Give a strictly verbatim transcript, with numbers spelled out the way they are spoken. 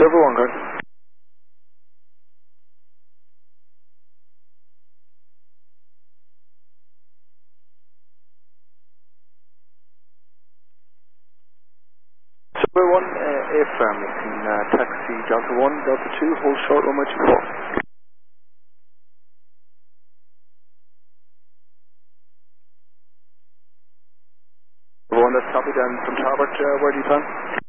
Silver one, guard. Silver one, uh, affirm, you can uh, taxi Delta one, Delta two, hold short runway two four. Silver one, that's copy down from Talbot, uh, where do you plan?